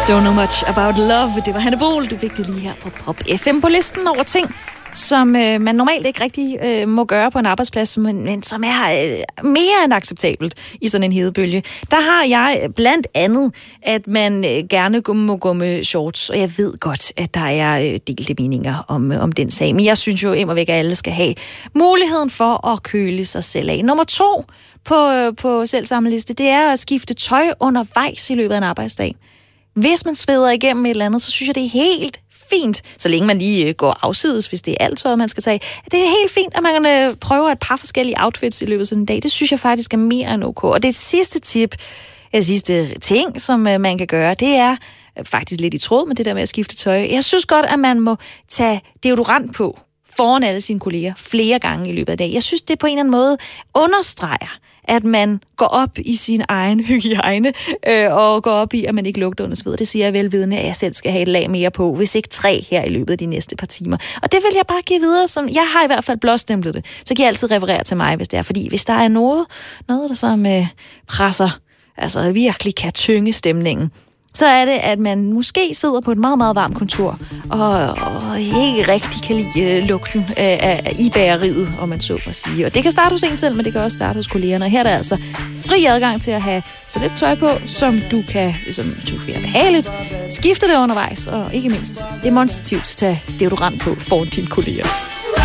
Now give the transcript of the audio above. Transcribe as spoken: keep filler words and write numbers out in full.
Don't know much about love. Det var Hanne Bol. Du fik det lige her på Pop F M på listen over ting, som øh, man normalt ikke rigtig øh, må gøre på en arbejdsplads, men, men som er øh, mere end acceptabelt i sådan en hedebølge. Der har jeg blandt andet, at man øh, gerne må gå med shorts, og jeg ved godt, at der er øh, delte meninger om, øh, om den sag, men jeg synes jo immer væk, at alle skal have muligheden for at køle sig selv af. Nummer to på, øh, på selvsamme liste, det er at skifte tøj undervejs i løbet af en arbejdsdag. Hvis man sveder igennem et eller andet, så synes jeg, det er helt fint, så længe man lige går afsides, hvis det er alt tøjet, man skal tage. Det er helt fint, at man øh, prøver et par forskellige outfits i løbet af sådan en dag. Det synes jeg faktisk er mere end ok. Og det sidste tip, det sidste ting, som øh, man kan gøre, det er øh, faktisk lidt i tråd med det der med at skifte tøj. Jeg synes godt, at man må tage deodorant på foran alle sine kolleger flere gange i løbet af dagen. Jeg synes, det på en eller anden måde understreger, at man går op i sin egen hygiejne, øh, og går op i, at man ikke lugter under sved. Det siger jeg velvidende, at jeg selv skal have et lag mere på, hvis ikke tre her i løbet af de næste par timer. Og det vil jeg bare give videre, som jeg har i hvert fald blåstemplet det. Så kan jeg altid referere til mig, hvis det er. Fordi hvis der er noget, noget der som øh, presser, altså virkelig kan tynge stemningen, så er det, at man måske sidder på et meget, meget varmt kontor, og, og ikke rigtig kan lide uh, lugten af, af i bageriet, om man så må sige. Og det kan starte hos en selv, men det kan også starte hos kollegerne. Og her er der altså fri adgang til at have så lidt tøj på, som du kan, som du finder behageligt, skifte det undervejs, og ikke mindst demonstrativt tage deodorant på foran dine kolleger.